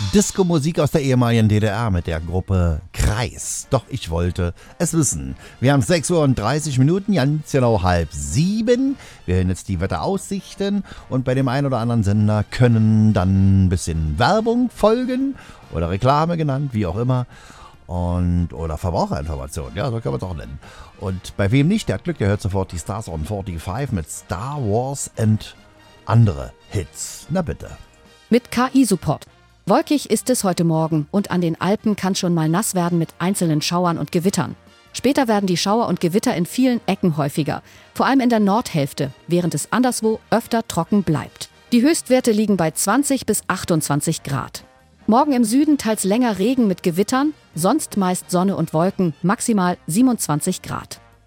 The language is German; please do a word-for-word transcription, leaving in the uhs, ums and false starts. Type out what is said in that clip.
Disco-Musik aus der ehemaligen D D R mit der Gruppe Kreis. Doch ich wollte es wissen. Wir haben sechs Uhr und dreißig Minuten, ganz genau halb sieben. Wir hören jetzt die Wetteraussichten und bei dem einen oder anderen Sender können dann ein bisschen Werbung folgen oder Reklame genannt, wie auch immer. Und, oder Verbraucherinformation, ja, so kann man es auch nennen. Und bei wem nicht, der hat Glück, der hört sofort die Stars on fünfundvierzig mit Star Wars und andere Hits. Na bitte. Mit K I-Support. Wolkig ist es heute Morgen und an den Alpen kann schon mal nass werden mit einzelnen Schauern und Gewittern. Später werden die Schauer und Gewitter in vielen Ecken häufiger, vor allem in der Nordhälfte, während es anderswo öfter trocken bleibt. Die Höchstwerte liegen bei zwanzig bis achtundzwanzig Grad. Morgen im Süden teils länger Regen mit Gewittern, sonst meist Sonne und Wolken, maximal siebenundzwanzig Grad.